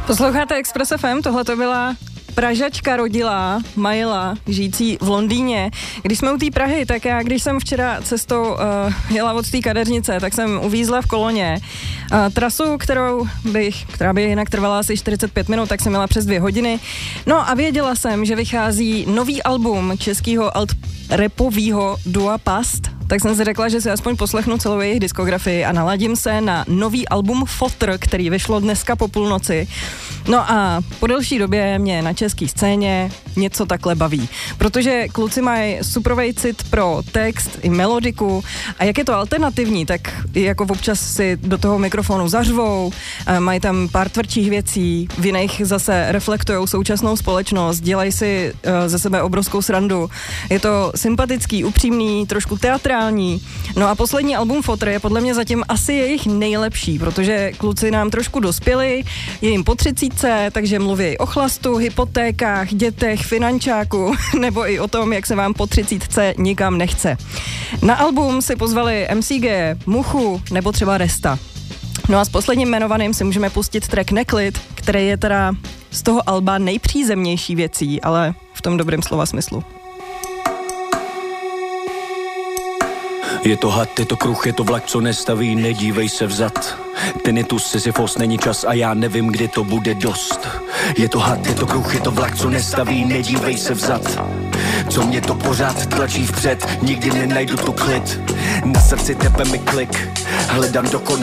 Posloucháte Express FM, tohle to byla Pražačka rodilá, Majla, žijící v Londýně. Když jsme u té Prahy, tak já, když jsem včera cestou jela od té kadeřnice, tak jsem uvízla v koloně. Trasu, která by jinak trvala asi 45 minut, tak jsem jela přes 2 hodiny. No a věděla jsem, že vychází nový album českého alt-rapovýho dua Past, tak jsem si řekla, že si aspoň poslechnu celou jejich diskografii a naladím se na nový album Fotr, který vyšlo dneska po půlnoci. No a po delší době mě na české scéně něco takhle baví, protože kluci mají superovej cit pro text i melodiku a jak je to alternativní, tak jako občas si do toho mikrofonu zařvou, mají tam pár tvrdších věcí, v jiných zase reflektujou současnou společnost, dělají si ze sebe obrovskou srandu. Je to sympatický, upřímný, trošku teatrální. No a poslední album Fotr je podle mě zatím asi jejich nejlepší, protože kluci nám trošku dospěli, je jim po 30, takže mluví o chlastu, hypotékách, dětech, finančáku, nebo i o tom, jak se vám po 30 nikam nechce. Na album si pozvali MCG, Muchu nebo třeba Resta. No a s posledním jmenovaným si můžeme pustit track Neklid, který je teda z toho alba nejpřízemnější věcí, ale v tom dobrém slova smyslu. Je to had, je to kruh, je to vlak, co nestaví, nedívej se vzad. Tinnitus, Sisyfos, není čas a já nevím, kdy to bude dost. Je to had, je to kruh, je to vlak, co nestaví, nedívej se vzad. Co mě to pořád tlačí vpřed, nikdy nenajdu tu klid. Na srdci tepe mi klik, hledám dokonalý